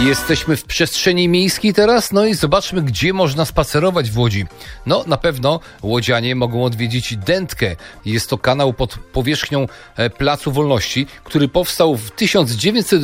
Jesteśmy w przestrzeni miejskiej teraz, no i zobaczmy, gdzie można spacerować w Łodzi. No, na pewno łodzianie mogą odwiedzić Dętkę. Jest to kanał pod powierzchnią Placu Wolności, który powstał w 1900